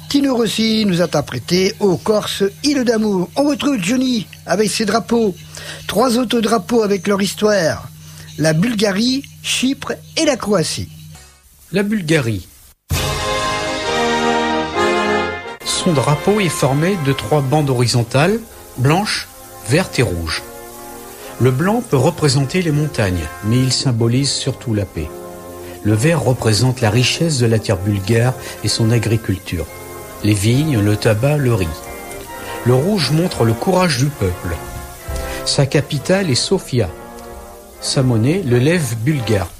Tino Rossi nous a interprété Au Corse, île d'amour. On retrouve Johnny avec ses drapeaux. 3 autodrapeaux avec leur histoire. La Bulgarie, Chypre et la Croatie. La Bulgarie. Son drapeau est formé de 3 bandes horizontales, blanches, vertes et rouges. Le blanc peut représenter les montagnes, mais il symbolise surtout la paix. Le vert représente la richesse de la terre bulgare et son agriculture. Les vignes, le tabac, le riz. Le rouge montre le courage du peuple. Sa capitale est Sofia. Sa monnaie, le lev bulgare.